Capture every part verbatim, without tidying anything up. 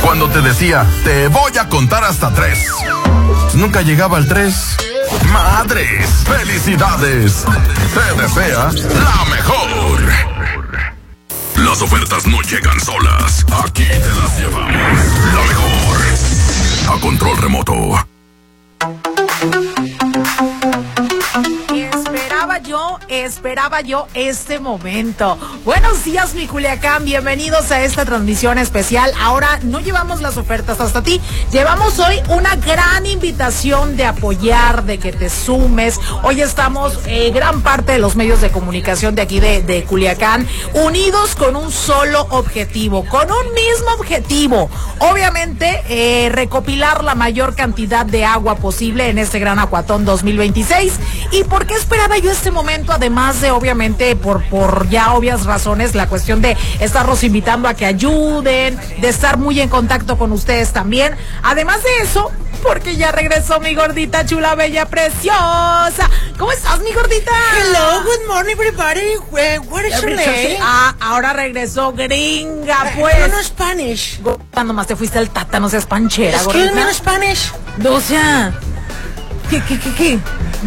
Cuando te decía, te voy a contar hasta tres. Nunca llegaba al tres. ¡Madres! ¡Felicidades! Te desea la mejor. Las ofertas no llegan solas. Aquí te las llevamos. La mejor. A control remoto. Esperaba yo, esperaba yo este momento. Buenos días, mi Culiacán, bienvenidos a esta transmisión especial. Ahora no llevamos las ofertas hasta ti, llevamos hoy una gran invitación de apoyar, de que te sumes. Hoy estamos, eh, gran parte de los medios de comunicación de aquí de, de Culiacán, unidos con un solo objetivo, con un mismo objetivo. Obviamente, eh, recopilar la mayor cantidad de agua posible en este gran Acuatón dos mil veintiséis. ¿Y por qué esperaba yo este momento? Además de, obviamente, por, por ya obvias razones, la cuestión de estarlos invitando a que ayuden, de estar muy en contacto con ustedes también. Además de eso, porque ya regresó mi gordita chula, bella, preciosa. ¿Cómo estás, mi gordita? Hello, good morning, everybody. Uh, what is your name? Ah, ahora regresó gringa, pues. Uh, no, no, Spanish. Gorda, nomás te fuiste al Tata, no seas panchera, Excuse gordita. me, no Spanish. O sea, ¿qué, qué, qué, qué?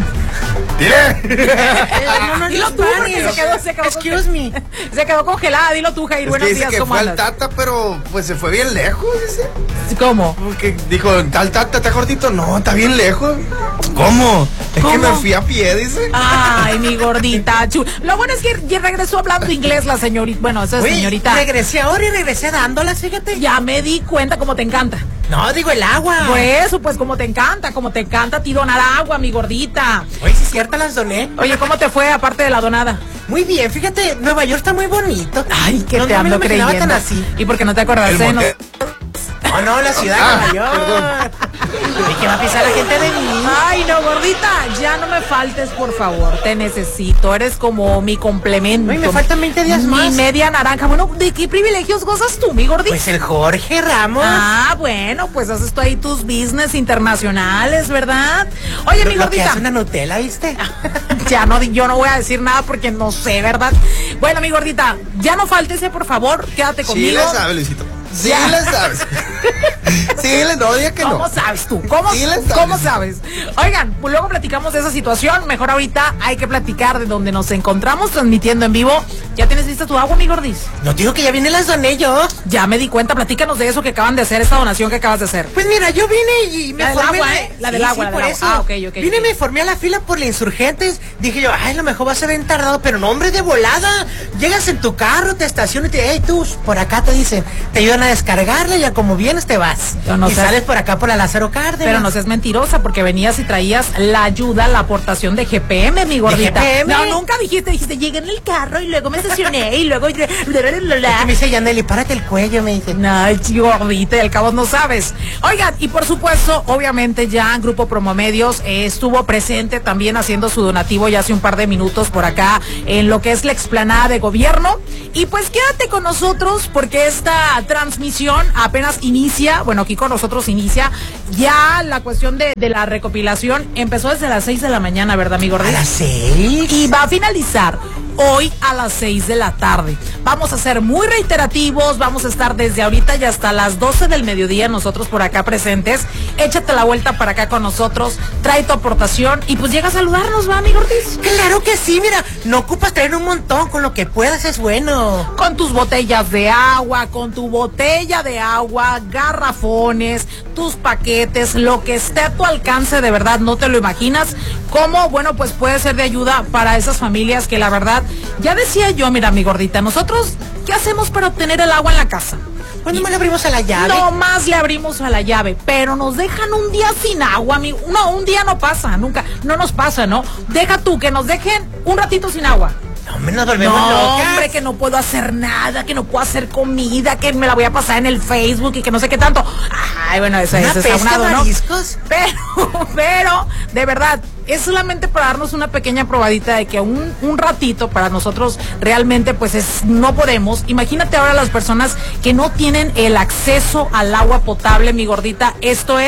¡Dile! No, no, Dilo no tú, porque Spanish. se quedó, se quedó Excuse me. Se quedó congelada, dilo tú, Jair. Es Buenos que dice días, que ¿cómo fue al andas? Tata, pero pues se fue bien lejos, dice. ¿Cómo? Porque dijo, tal Tata, ¿está cortito? No, está bien lejos. ¿Cómo? Es ¿Cómo? que me fui a pie, dice. Ay, mi gordita chula. Lo bueno es que ya regresó hablando inglés la señorita. Bueno, esa Oye, señorita. regresé ahora y regresé dándolas, fíjate. Ya me di cuenta cómo te encanta. No, digo el agua. Por eso, pues como te encanta, como te encanta a ti donar agua, mi gordita. Oye, si es cierto, las doné. Oye, ¿cómo te fue aparte de la donada? Muy bien, fíjate, Nueva York está muy bonito. Ay, que no, te no me ando lo imaginaba creyendo. tan así. ¿Y por qué no te acordaste? El No- motel. No, no, la ciudad de Ah, Nueva York. ¿Y qué va a pensar la gente de mí? Ay, no, gordita, ya no me faltes, por favor. Te necesito. Eres como mi complemento. Ay, me faltan veinte días mi más. media naranja. Bueno, ¿de qué privilegios gozas tú, mi gordita? Pues el Jorge Ramos. Ah, bueno, pues haces tú ahí tus business internacionales, ¿verdad? Oye, lo, mi lo que gordita. hace una Nutella, ¿viste? Ya no, yo no voy a decir nada porque no sé, ¿verdad? Bueno, mi gordita, ya no fáltese, por favor. Quédate Sí conmigo. le sabes, Luisito. Sí Ya. le sabes. Sí le, no diga que no. ¿Cómo sabes tú? ¿Cómo, Sí le sabes. ¿Cómo sabes? Oigan, pues luego platicamos de esa situación. Mejor ahorita hay que platicar de donde nos encontramos transmitiendo en vivo. ¿Ya tienes lista tu agua, mi gordis? No te digo que ya viene las doné yo. Ya me di cuenta, platícanos de eso que acaban de hacer, esta donación que acabas de hacer. Pues mira, yo vine y me La del formé. agua, ¿eh? La del Sí, agua, sí, la por del eso. agua. Ah, ok, ok, Vine y ok. me formé a la fila por la Insurgentes. Dije yo, ay, a lo mejor va a ser bien tardado, pero no, hombre, de volada. Llegas en tu carro, te estacionas y te dicen, hey, tú, por acá te dicen, te ayudan a descargarla y ya como vienes te vas. Pero no y seas- sales por acá por la Lázaro Cárdenas. Pero no seas mentirosa, porque venías y traías la ayuda, la aportación de G P M, mi gordita. G P M? No, nunca dijiste, dijiste, llegué en el carro y luego me estacioné y luego... Es que me dice Yaneli, párate el cuello, me dice. Ay, chico, gordita, y al cabo no sabes. Oigan, y por supuesto, obviamente ya Grupo Promomedios eh, estuvo presente también haciendo su donativo ya hace un par de minutos por acá en lo que es la explanada de gobierno. Y pues quédate con nosotros porque esta transmisión apenas inicia, bueno, aquí con nosotros inicia, ya la cuestión de, de la recopilación empezó desde las seis de la mañana, ¿verdad, mi ¿A gordita? las seis? Y va a finalizar hoy a las seis de la tarde. Vamos a ser muy reiterativos, vamos a estar desde ahorita y hasta las doce del mediodía nosotros por acá presentes. Échate la vuelta para acá con nosotros, trae tu aportación y pues llega a saludarnos, ¿va, amigo Ortiz? Claro que sí, mira, no ocupas traer un montón, con lo que puedas es bueno. Con tus botellas de agua, con tu botella de agua, garrafones, tus paquetes, lo que esté a tu alcance, de verdad, no te lo imaginas. Cómo, bueno, pues puede ser de ayuda para esas familias que la verdad, ya decía yo, mira, mi gordita, nosotros, ¿qué hacemos para obtener el agua en la casa? ¿Cuándo más le abrimos a la llave? No más le abrimos a la llave, pero nos dejan un día sin agua, amigo. No, un día no pasa, nunca, no nos pasa, ¿no? Deja tú que nos dejen un ratito sin agua. No, hombre, nos volvemos No, locas. hombre, que no puedo hacer nada, que no puedo hacer comida, que me la voy a pasar en el Facebook y que no sé qué tanto. Ay, bueno, eso, ¿Una eso está pesca unado, ¿no? mariscos? Pero, pero, de verdad, es solamente para darnos una pequeña probadita de que un, un ratito para nosotros realmente pues es, no podemos. Imagínate ahora las personas que no tienen el acceso al agua potable, mi gordita. Esto es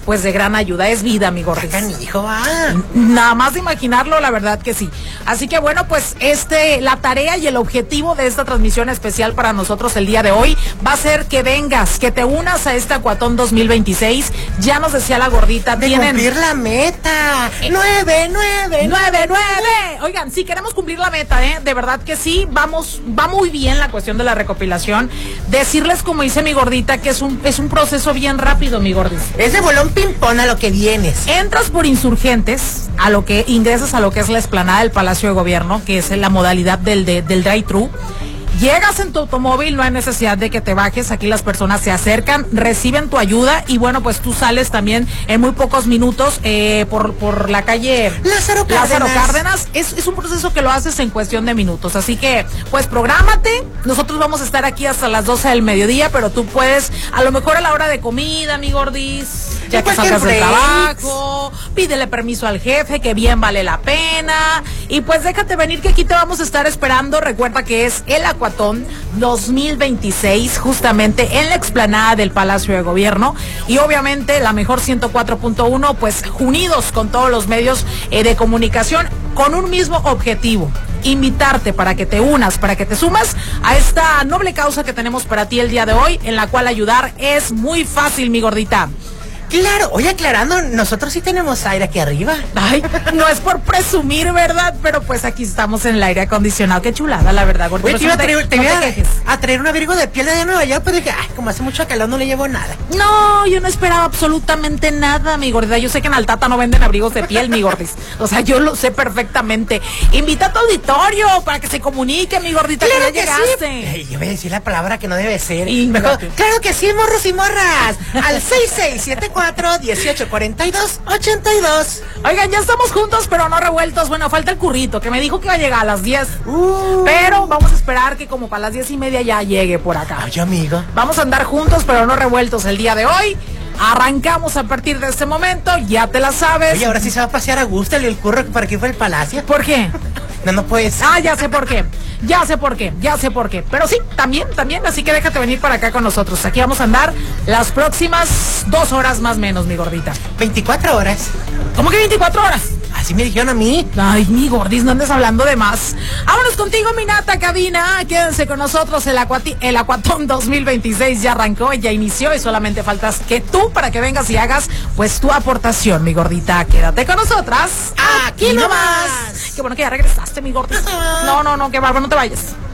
pues de gran ayuda. Es vida, mi gordis. Canijo, va. Nada más de imaginarlo, la verdad que sí. Así que bueno, pues este, la tarea y el objetivo de esta transmisión especial para nosotros el día de hoy va a ser que vengas, que te unas a este Acuatón dos mil veintiséis. Ya nos decía la gordita, de tienen cumplir la meta. Nueve, nueve, nueve, nueve. Oigan, sí queremos cumplir la meta, ¿eh? De verdad que sí, vamos, va muy bien la cuestión de la recopilación. Decirles, como dice mi gordita, que es un, es un proceso bien rápido, mi gordis. Es de bolón ping-pong a lo que vienes. Entras por Insurgentes, a lo que ingresas a lo que es la explanada del Palacio de Gobierno, que es la modalidad del, de, del drive-thru. Llegas en tu automóvil, no hay necesidad de que te bajes, aquí las personas se acercan, reciben tu ayuda y bueno, pues tú sales también en muy pocos minutos eh, por, por la calle Lázaro Cárdenas. Lázaro Cárdenas. Es, es un proceso que lo haces en cuestión de minutos, así que pues prográmate, nosotros vamos a estar aquí hasta las doce del mediodía, pero tú puedes, a lo mejor a la hora de comida, mi gordis, ya que salgas del trabajo, pídele permiso al jefe, que bien vale la pena, y pues déjate venir que aquí te vamos a estar esperando. Recuerda que es el Acuatón dos mil veintiséis, justamente en la explanada del Palacio de Gobierno, y obviamente la mejor ciento cuatro punto uno, pues unidos con todos los medios eh, de comunicación, con un mismo objetivo: invitarte para que te unas, para que te sumas a esta noble causa que tenemos para ti el día de hoy, en la cual ayudar es muy fácil, mi gordita. Claro, oye, aclarando, nosotros sí tenemos aire aquí arriba. Ay, no es por presumir, ¿verdad? Pero pues aquí estamos en el aire acondicionado. Qué chulada, la verdad, gordita. Oye, te iba a traer, no te te, iba no te quejes. a traer un abrigo de piel de Nueva York, pero dije, ay, como hace mucho calor no le llevo nada. No, yo no esperaba absolutamente nada, mi gordita. Yo sé que en Altata no venden abrigos de piel, mi gordis. O sea, yo lo sé perfectamente. Invita a tu auditorio para que se comunique, mi gordita, claro que ya que llegaste. Sí. Hey, yo voy a decir la palabra que no debe ser. Y Mejor, claro que sí, morros y morras. Al seis seis siete cuatro, uno ocho cuatro dos, ocho dos. Oigan, ya estamos juntos, pero no revueltos. Bueno, falta el currito, que me dijo que iba a llegar a las diez. Uh. Pero vamos a esperar que como para las diez y media ya llegue por acá. Oye, amigo. Vamos a andar juntos, pero no revueltos el día de hoy. Arrancamos a partir de este momento, ya te la sabes. Oye, ahora sí se va a pasear a gusto el curro para aquí fue el palacio. ¿Por qué? No, no puedes. Ah, ya sé por qué. Ya sé por qué, ya sé por qué. Pero sí, también, también. Así que déjate venir para acá con nosotros. Aquí vamos a andar las próximas dos horas más menos, mi gordita. veinticuatro horas. ¿Cómo que veinticuatro horas? Así me dijeron a mí. Ay, mi gordis, no andes hablando de más. Vámonos contigo, mi nata cabina. Quédense con nosotros. El, Acuati el Acuatón dos mil veintiséis ya arrancó, ya inició y solamente faltas que tú para que vengas y hagas pues tu aportación, mi gordita. Quédate con nosotras. Aquí nomás. Qué bueno que ya regresaste, mi gordis. No, no, no, qué bárbaro, no te vayas.